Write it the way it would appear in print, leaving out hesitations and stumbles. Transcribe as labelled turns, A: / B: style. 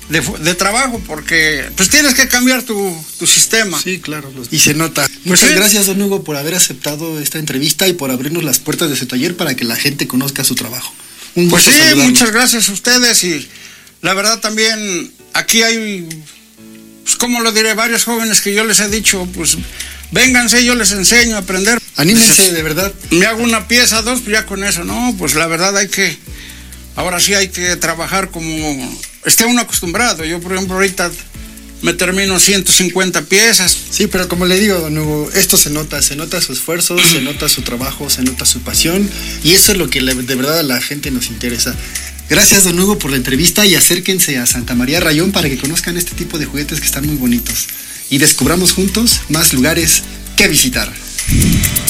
A: de trabajo, porque pues tienes que cambiar tu sistema.
B: Sí, claro, y se nota. Muchas gracias, don Hugo, por haber aceptado esta entrevista y por abrirnos las puertas de su taller para que la gente conozca su trabajo.
A: Pues sí, muchas gracias a ustedes, y la verdad también aquí hay, pues como lo diré, varios jóvenes que yo les he dicho, pues vénganse, yo les enseño a aprender.
B: Anímense, de verdad.
A: Me hago una pieza, dos, pues ya con eso, no, pues la verdad ahora sí hay que trabajar como esté uno acostumbrado. Yo, por ejemplo, ahorita me termino 150 piezas.
B: Sí, pero como le digo, don Hugo, esto se nota su esfuerzo, se nota su trabajo, se nota su pasión, y eso es lo que de verdad a la gente nos interesa. Gracias, don Hugo, por la entrevista, y acérquense a Santa María Rayón para que conozcan este tipo de juguetes que están muy bonitos y descubramos juntos más lugares que visitar.